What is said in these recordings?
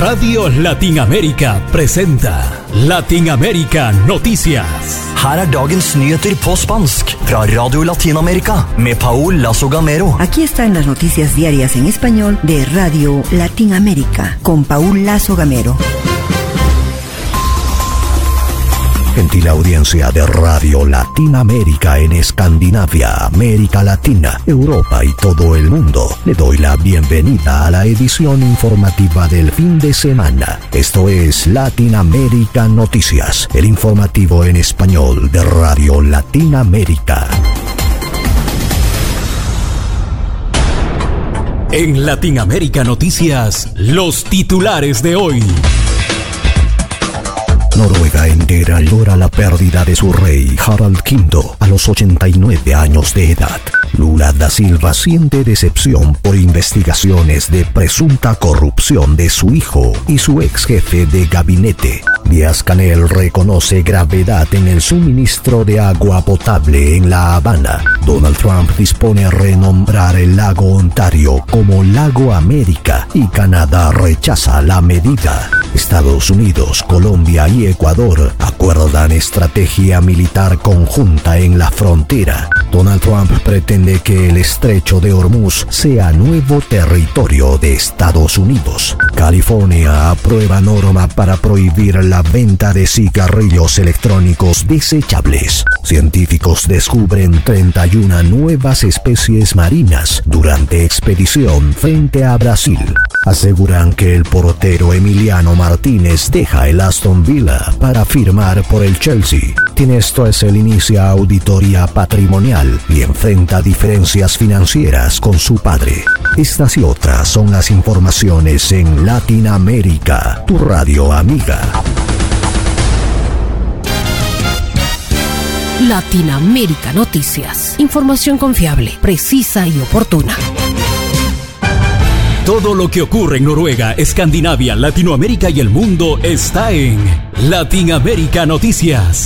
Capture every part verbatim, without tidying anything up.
Radio Latinoamérica presenta Latinoamérica Noticias. Her er dagens nyheter på spansk fra Radio Latinoamérica med Paul Lazo Gamero. Aquí están las noticias diarias en español de Radio Latinoamérica con Paul Lazo Gamero. Gentil audiencia de Radio Latinoamérica en Escandinavia, América Latina, Europa y todo el mundo, le doy la bienvenida a la edición informativa del fin de semana. Esto es Latinoamérica Noticias, el informativo en español de Radio Latinoamérica. En Latinoamérica Noticias, los titulares de hoy. Noruega entera llora la pérdida de su rey Harald quinto a los ochenta y nueve años de edad. Lula da Silva siente decepción por investigaciones de presunta corrupción de su hijo y su ex jefe de gabinete. Díaz-Canel reconoce gravedad en el suministro de agua potable en La Habana. Donald Trump dispone a renombrar el lago Ontario como Lago América y Canadá rechaza la medida. Estados Unidos, Colombia y Ecuador acuerdan estrategia militar conjunta en la frontera. Donald Trump pretende que el estrecho de Hormuz sea nuevo territorio de Estados Unidos. California aprueba norma para prohibir la venta de cigarrillos electrónicos desechables. Científicos descubren treinta y una nuevas especies marinas durante expedición frente a Brasil. Aseguran que el portero Emiliano Martínez deja el Aston Villa para firmar por el Chelsea. Tinestros inicia auditoría patrimonial y enfrenta diferencias financieras con su padre. Estas y otras son las informaciones en Latinoamérica, tu radio amiga. Latinoamérica Noticias. Información confiable, precisa y oportuna. Todo lo que ocurre en Noruega, Escandinavia, Latinoamérica y el mundo está en Latinoamérica Noticias.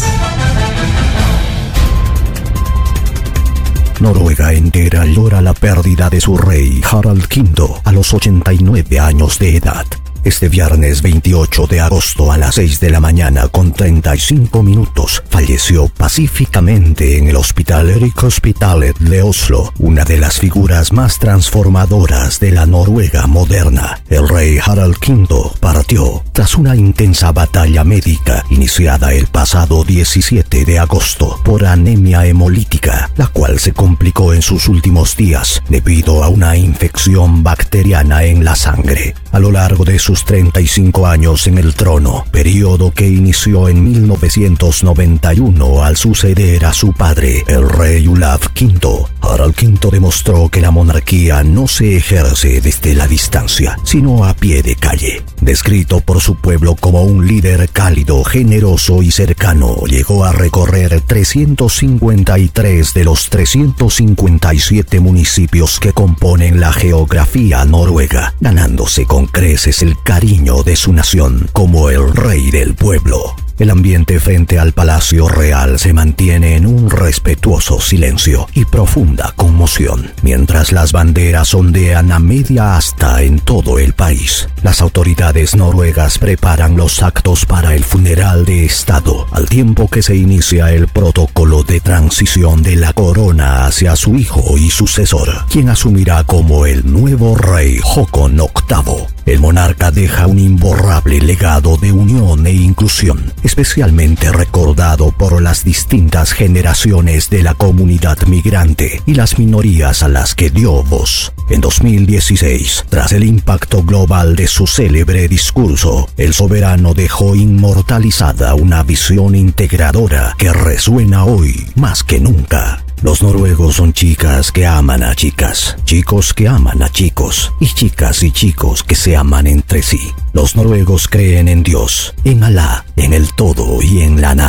Noruega entera llora la pérdida de su rey Harald quinto a los ochenta y nueve años de edad. Este viernes veintiocho de agosto a las seis de la mañana con treinta y cinco minutos falleció pacíficamente en el Hospital Rikshospitalet de Oslo, una de las figuras más transformadoras de la Noruega moderna. El rey Harald quinto partió tras una intensa batalla médica iniciada el pasado diecisiete de agosto por anemia hemolítica, la cual se complicó en sus últimos días debido a una infección bacteriana en la sangre. A lo largo de sus treinta y cinco años en el trono, periodo que inició en mil novecientos noventa y uno al suceder a su padre, el rey Olav quinto, Harald quinto demostró que la monarquía no se ejerce desde la distancia, sino a pie de calle. Descrito por su pueblo como un líder cálido, generoso y cercano, llegó a recorrer trescientos cincuenta y tres de los trescientos cincuenta y siete municipios que componen la geografía noruega, ganándose con creces el cariño de su nación como el rey del pueblo. El ambiente frente al Palacio Real se mantiene en un respetuoso silencio y profunda conmoción, mientras las banderas ondean a media asta en todo el país. Las autoridades noruegas preparan los actos para el funeral de Estado, al tiempo que se inicia el protocolo de transición de la corona hacia su hijo y sucesor, quien asumirá como el nuevo rey Håkon octavo. El monarca deja un imborrable legado de unión e inclusión, especialmente recordado por las distintas generaciones de la comunidad migrante y las minorías a las que dio voz. En dos mil dieciséis, tras el impacto global de su célebre discurso, el soberano dejó inmortalizada una visión integradora que resuena hoy más que nunca. Los noruegos son chicas que aman a chicas, chicos que aman a chicos, y chicas y chicos que se aman entre sí. Los noruegos creen en Dios, en Alá, en el todo y en la nada.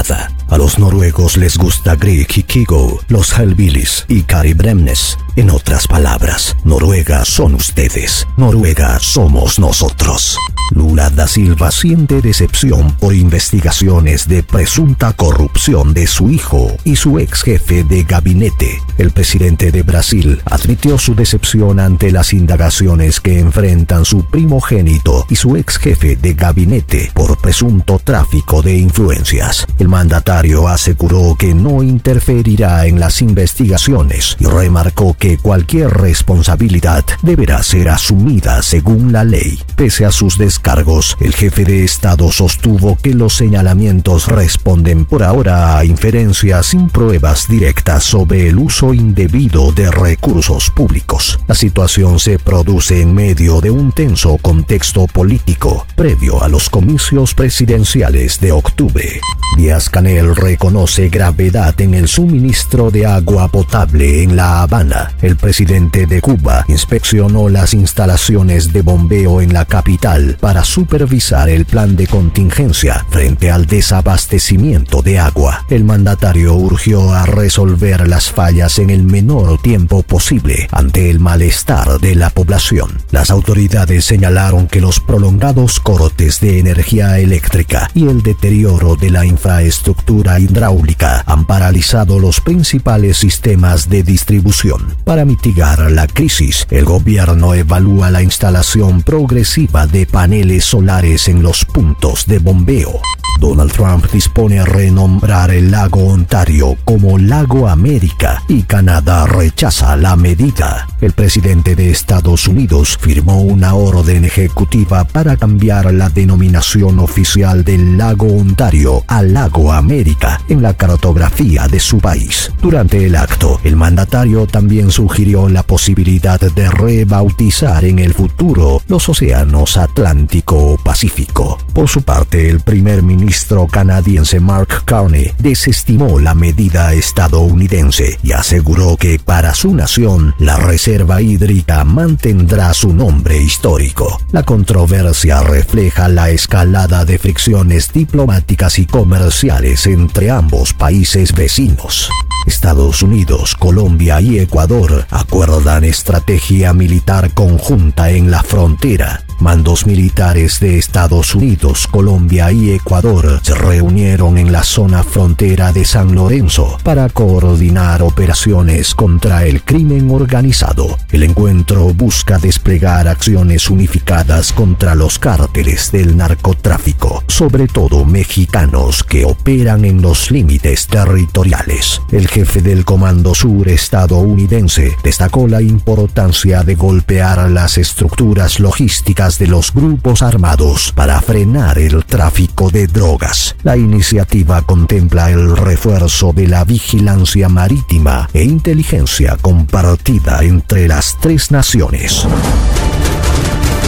A los noruegos les gusta Grieg y Kygo, los Hellbillies y Kari Bremnes. En otras palabras, Noruega son ustedes, Noruega somos nosotros. Lula da Silva siente decepción por investigaciones de presunta corrupción de su hijo y su ex jefe de gabinete. El presidente de Brasil admitió su decepción ante las indagaciones que enfrentan su primogénito y su ex jefe de gabinete por presunto tráfico de influencias. El mandatario aseguró que no interferirá en las investigaciones y remarcó que cualquier responsabilidad deberá ser asumida según la ley. Pese a sus descargos, el jefe de Estado sostuvo que los señalamientos responden por ahora a inferencias sin pruebas directas sobre el uso indebido de recursos públicos. La situación se produce en medio de un tenso contexto político previo a los comicios presidenciales de octubre. Díaz-Canel reconoce gravedad en el suministro de agua potable en La Habana. El presidente de Cuba inspeccionó las instalaciones de bombeo en la capital para supervisar el plan de contingencia frente al desabastecimiento de agua. El mandatario urgió a resolver las fallas en el menor tiempo posible ante el malestar de la población. Las autoridades señalaron que los prolongados cortes de energía eléctrica y el deterioro de la infraestructura hidráulica han paralizado los principales sistemas de distribución. Para mitigar la crisis, el gobierno evalúa la instalación progresiva de paneles solares en los puntos de bombeo. Donald Trump dispone a renombrar el lago Ontario como Lago América y Canadá rechaza la medida. El presidente de Estados Unidos firmó una orden ejecutiva para cambiar la denominación oficial del lago Ontario a Lago América en la cartografía de su país. Durante el acto, el mandatario también sugirió la posibilidad de rebautizar en el futuro los océanos Atlántico o Pacífico. Por su parte, el primer ministro ministro canadiense Mark Carney desestimó la medida estadounidense y aseguró que para su nación la reserva hídrica mantendrá su nombre histórico. La controversia refleja la escalada de fricciones diplomáticas y comerciales entre ambos países vecinos. Estados Unidos, Colombia y Ecuador acuerdan estrategia militar conjunta en la frontera. Mandos militares de Estados Unidos, Colombia y Ecuador se reunieron en la zona frontera de San Lorenzo para coordinar operaciones contra el crimen organizado. El encuentro busca desplegar acciones unificadas contra los cárteles del narcotráfico, sobre todo mexicanos que operan en los límites territoriales. El jefe del Comando Sur estadounidense destacó la importancia de golpear las estructuras logísticas de los grupos armados para frenar el tráfico de drogas. La iniciativa contempla el refuerzo de la vigilancia marítima e inteligencia compartida entre las tres naciones.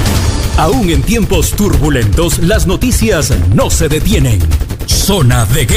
Aún en tiempos turbulentos, las noticias no se detienen. Zona de Guerra.